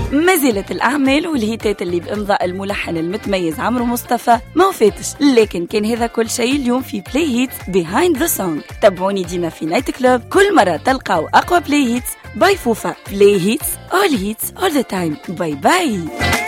ما زالت الأعمال والهيتات اللي بإمضاء الملحن المتميز عمرو مصطفى ما وفاتش، لكن كان هذا كل شيء اليوم في بلاي هيتس Behind the Song. تابعوني ديما في نايت كلوب، كل مرة تلقاو أقوى بلاي هيتس باي فوفا. بلاي هيتس all hits all the time. باي باي.